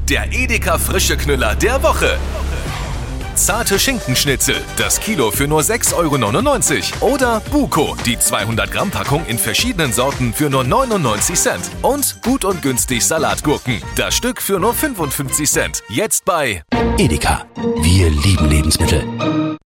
der Edeka frische Knüller der Woche. Zarte Schinkenschnitzel, das Kilo für nur 6,99 €. Oder Buko, die 200 Gramm Packung in verschiedenen Sorten für nur 99 Cent. Und gut und günstig Salatgurken, das Stück für nur 55 Cent. Jetzt bei Edeka. Wir lieben Lebensmittel.